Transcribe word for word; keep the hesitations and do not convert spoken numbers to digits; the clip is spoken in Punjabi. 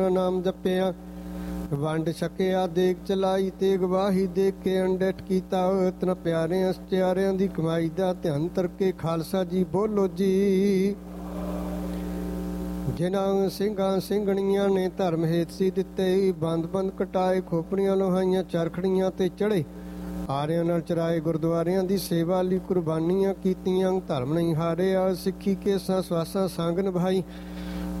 ਨਾਮ ਜਪਿਆ। ਵੰਡ ਛਕਿਆ ਦੇਗ ਚਲਾਈ ਤੇ ਗਵਾਹੀ ਦੇਖ ਕੇ ਅੰਡਟ ਕੀਤਾ। ਤਨ ਪਿਆਰਿਆਂ ਸਚਿਆਰਿਆਂ ਦੀ ਕਮਾਈ ਦਾ ਧਿਆਨ ਤਰਕੇ ਖਾਲਸਾ ਜੀ ਬੋਲੋ ਜੀ। ਜਿਨ੍ਹਾਂ ਸਿੰਘਾਂ ਸਿੰਘਣੀਆਂ ਨੇ ਧਰਮ ਹੇਤ ਸੀ ਦਿੱਤੇ, ਬੰਦ ਬੰਦ ਕਟਾਏ ਖੋਪੜੀਆਂ ਲੋਹਾਈਆਂ ਚਰਖੜੀਆਂ ਤੇ ਚੜੇ। ਆਰਿਆਂ ਨਾਲ ਚਰਾਏ ਗੁਰਦੁਆਰਿਆਂ ਦੀ ਸੇਵਾ ਲਈ ਕੁਰਬਾਨੀਆਂ ਕੀਤੀਆਂ। ਧਰਮ ਨਹੀਂ ਹਾਰਿਆ ਸਿੱਖੀ ਕੇਸਾਂ ਸਵਾਸਾਂ ਸੰਗ ਨਿਭਾਈ।